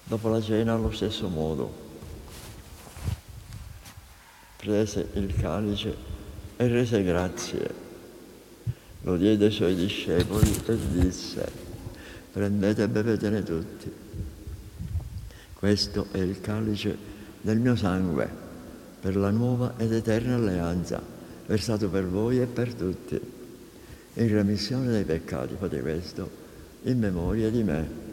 Dopo la cena, allo stesso modo, prese il calice e rese grazie. Lo diede ai suoi discepoli e disse: prendete e bevetene tutti. Questo è il calice del mio sangue, per la nuova ed eterna alleanza, versato per voi e per tutti. In remissione dei peccati fate questo in memoria di me.